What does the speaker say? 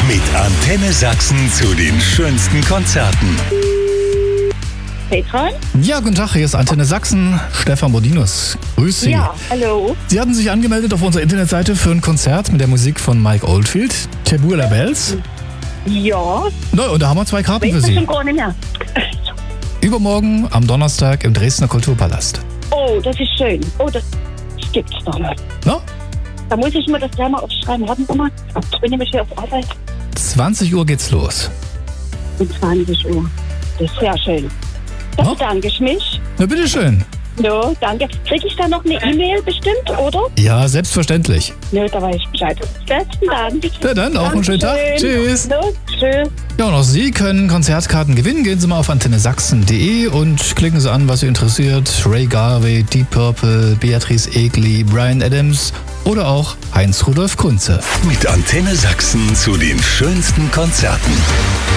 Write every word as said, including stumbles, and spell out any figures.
Mit Antenne Sachsen zu den schönsten Konzerten. Petra? Ja, guten Tag, hier ist Antenne Sachsen, Stefan Bodinus. Grüß Sie. Ja, hallo. Sie hatten sich angemeldet auf unserer Internetseite für ein Konzert mit der Musik von Mike Oldfield, Tabula Bells. Ja. Na, und da haben wir zwei Karten Weiß für das Sie. schon gar nicht mehr. Übermorgen am Donnerstag im Dresdner Kulturpalast. Oh, das ist schön. Oh, das gibt's doch mal. Na? Da muss ich mir das gleich mal aufschreiben. Warten Sie mal. Ich bin nämlich hier auf Arbeit. zwanzig Uhr geht's los. Um zwanzig Uhr. Das ist sehr schön. Das Ja. bedanke ich mich. Na, bitteschön. No, danke. Kriege ich da noch eine E-Mail bestimmt, oder? Ja, selbstverständlich. No, da weiß ich Bescheid. Besten Dank. Na dann, auch einen schönen Tag. Dankeschön. Tschüss. No, tschüss. Ja, und auch Sie können Konzertkarten gewinnen. Gehen Sie mal auf antenne sachsen punkt de und klicken Sie an, was Sie interessiert. Ray Garvey, Deep Purple, Beatrice Egli, Bryan Adams oder auch Heinz Rudolf Kunze. Mit Antenne Sachsen zu den schönsten Konzerten.